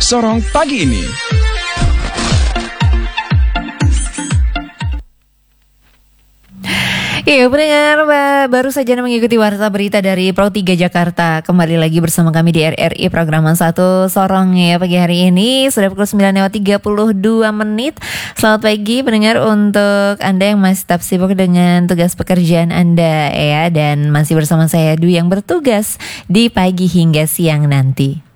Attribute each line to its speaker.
Speaker 1: Sorong pagi ini.
Speaker 2: Iya pendengar, baru saja mengikuti warta berita dari Pro 3 Jakarta. Kembali lagi bersama kami di RRI Programan 1 Sorong ya pagi hari ini. Sudah pukul 9.32 menit. Selamat pagi pendengar untuk Anda yang masih tetap sibuk dengan tugas pekerjaan Anda ya. Dan masih bersama saya Dwi yang bertugas di pagi hingga siang nanti.